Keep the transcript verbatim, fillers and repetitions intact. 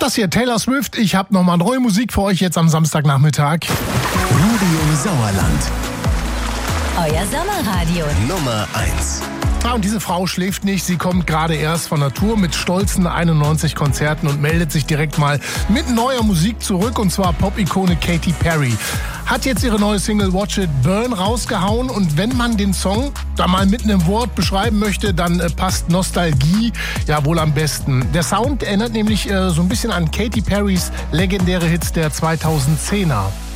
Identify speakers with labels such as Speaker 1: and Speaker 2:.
Speaker 1: Das hier Taylor Swift. Ich habe nochmal neue Musik für euch jetzt am Samstagnachmittag.
Speaker 2: Radio Sauerland.
Speaker 3: Euer Sommerradio.
Speaker 2: Nummer eins.
Speaker 1: Ja, und diese Frau schläft nicht. Sie kommt gerade erst von der Tour mit stolzen einundneunzig Konzerten und meldet sich direkt mal mit neuer Musik zurück. Und zwar Pop-Ikone Katy Perry. Hat jetzt ihre neue Single Watch It Burn rausgehauen. Und wenn man den Song da mal mit einem Wort beschreiben möchte, dann äh, passt Nostalgie ja wohl am besten. Der Sound erinnert nämlich äh, so ein bisschen an Katy Perrys legendäre Hits der zweitausendzehner.